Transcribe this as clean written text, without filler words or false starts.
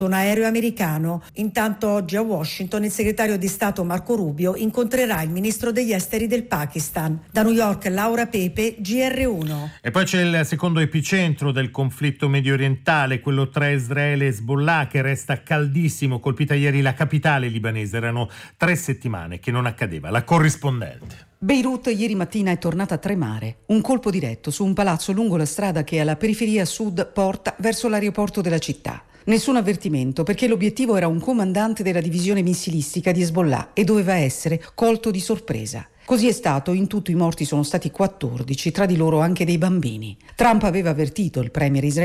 un aereo americano. Intanto oggi a Washington il segretario di Stato Marco Rubio incontrerà il ministro degli esteri del Pakistan. Da New York Laura Pepe, GR1. E poi c'è il secondo epicentro del conflitto medio orientale, quello tra Israele e Hezbollah, che resta caldissimo. Colpita ieri la capitale libanese, erano 3 settimane che non accadeva. La corrispondente. Beirut ieri mattina è tornata a tremare. Un colpo diretto su un palazzo lungo la strada che alla periferia sud porta verso l'aeroporto della città. Nessun avvertimento, perché l'obiettivo era un comandante della divisione missilistica di Hezbollah e doveva essere colto di sorpresa. Così è stato, in tutto i morti sono stati 14, tra di loro anche dei bambini. Trump aveva avvertito il premier israeliano